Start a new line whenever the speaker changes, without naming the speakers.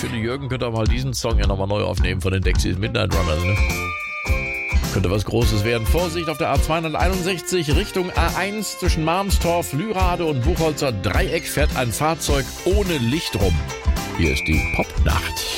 finde, Jürgen könnte auch mal diesen Song ja nochmal neu aufnehmen von den Dexys Midnight Runners, ne? Könnte was Großes werden. Vorsicht auf der A261 Richtung A1 zwischen Malmstorf, Lührade und Buchholzer Dreieck fährt ein Fahrzeug ohne Licht rum. Hier ist die Popnacht.